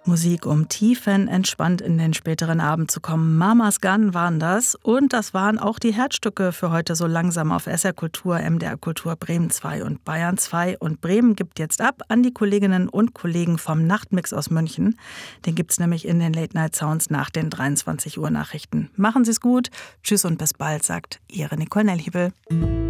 Musik, um tiefenentspannt in den späteren Abend zu kommen. Mamas Gun waren das. Und das waren auch die Herzstücke für heute so langsam auf SR Kultur, MDR Kultur, Bremen 2 und Bayern 2. Und Bremen gibt jetzt ab an die Kolleginnen und Kollegen vom Nachtmix aus München. Den gibt's nämlich in den Late-Night-Sounds nach den 23 Uhr Nachrichten. Machen Sie's gut. Tschüss und bis bald, sagt Ihre Nicole Nelhibel.